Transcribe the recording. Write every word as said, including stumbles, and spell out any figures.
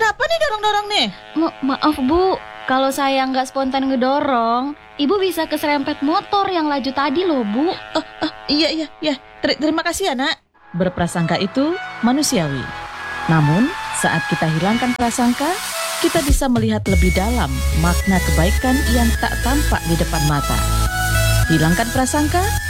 Kenapa nih dorong-dorong nih? Ma- maaf Bu, kalau saya nggak spontan ngedorong, Ibu bisa keserempet motor yang laju tadi loh Bu. Oh, oh iya, iya, iya. Ter- terima kasih ya, Nak. Berprasangka itu manusiawi. Namun, saat kita hilangkan prasangka, kita bisa melihat lebih dalam makna kebaikan yang tak tampak di depan mata. Hilangkan prasangka,